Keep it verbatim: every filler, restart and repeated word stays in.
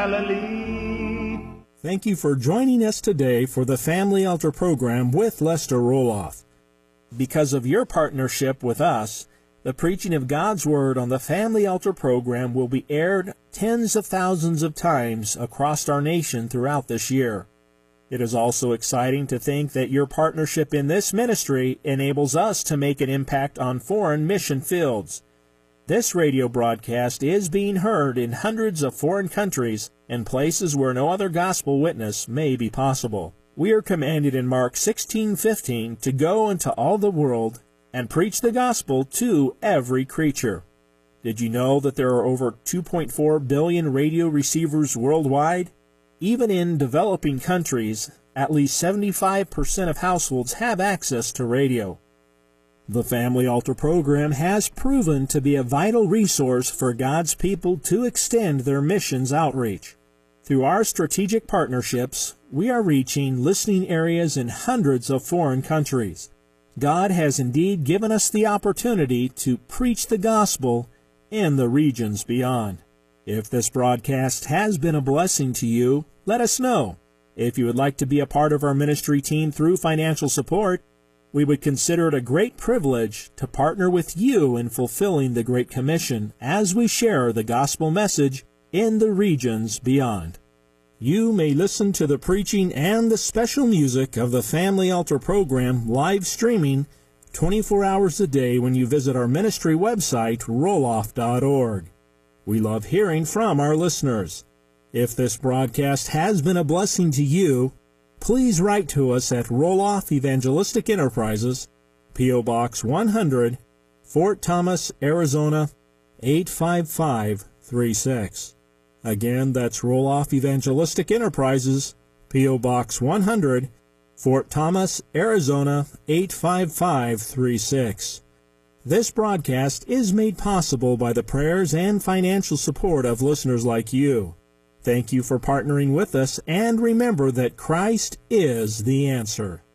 Galilee. Thank you for joining us today for the Family Altar program with Lester Roloff. Because of your partnership with us, the preaching of God's Word on the Family Altar program will be aired tens of thousands of times across our nation throughout this year. It is also exciting to think that your partnership in this ministry enables us to make an impact on foreign mission fields. This radio broadcast is being heard in hundreds of foreign countries and places where no other gospel witness may be possible. We are commanded in Mark sixteen fifteen to go into all the world and preach the gospel to every creature. Did you know that there are over two point four billion radio receivers worldwide? Even in developing countries, at least seventy-five percent of households have access to radio. The Family Altar program has proven to be a vital resource for God's people to extend their missions outreach. Through our strategic partnerships, we are reaching listening areas in hundreds of foreign countries. God has indeed given us the opportunity to preach the gospel in the regions beyond. If this broadcast has been a blessing to you, let us know. If you would like to be a part of our ministry team through financial support, we would consider it a great privilege to partner with you in fulfilling the Great Commission as we share the gospel message in the regions beyond. You may listen to the preaching and the special music of the Family Altar program live streaming twenty-four hours a day when you visit our ministry website, roloff dot org. We love hearing from our listeners. If this broadcast has been a blessing to you, please write to us at Roloff Evangelistic Enterprises, P O Box one hundred, Fort Thomas, Arizona, eight five five three six. Again, that's Roloff Evangelistic Enterprises, P O Box one hundred, Fort Thomas, Arizona, eight five five three six. This broadcast is made possible by the prayers and financial support of listeners like you. Thank you for partnering with us, and remember that Christ is the answer.